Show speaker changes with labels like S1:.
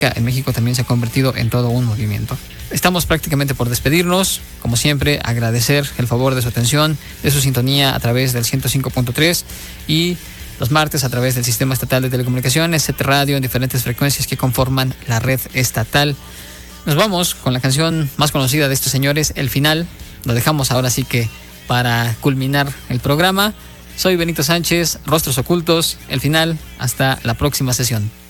S1: en México también se ha convertido en todo un movimiento. Estamos prácticamente por despedirnos. Como siempre, agradecer el favor de su atención, de su sintonía a través del 105.3 y los martes a través del Sistema Estatal de Telecomunicaciones, SET Radio, en diferentes frecuencias que conforman la red estatal. Nos vamos con la canción más conocida de estos señores, El Final. Lo dejamos ahora sí que para culminar el programa. Soy Benito Sánchez, Rostros Ocultos, El Final. Hasta la próxima sesión.